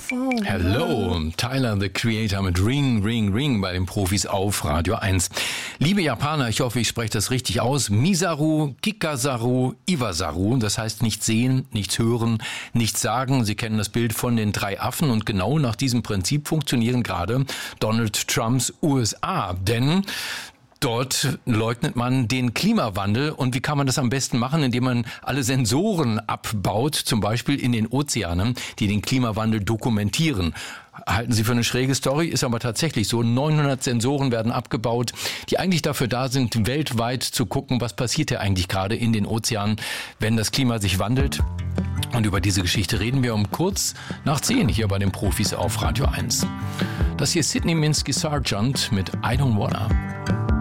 phone. Hello, Tyler, the Creator mit Ring, Ring, Ring bei den Profis auf Radio 1. Liebe Japaner, ich hoffe, ich spreche das richtig aus. Misaru, Kikasaru, Iwasaru. Das heißt nichts sehen, nichts hören, nichts sagen. Sie kennen das Bild von den 3 Affen und genau nach diesem Prinzip funktionieren gerade Donald Trumps USA. Denn dort leugnet man den Klimawandel. Und wie kann man das am besten machen? Indem man alle Sensoren abbaut, zum Beispiel in den Ozeanen, die den Klimawandel dokumentieren. Halten Sie für eine schräge Story, ist aber tatsächlich so. 900 Sensoren werden abgebaut, die eigentlich dafür da sind, weltweit zu gucken, was passiert hier eigentlich gerade in den Ozeanen, wenn das Klima sich wandelt. Und über diese Geschichte reden wir um kurz nach 10 hier bei den Profis auf Radio 1. Das hier ist Sydney Minsky Sargent mit I Don't Wanna.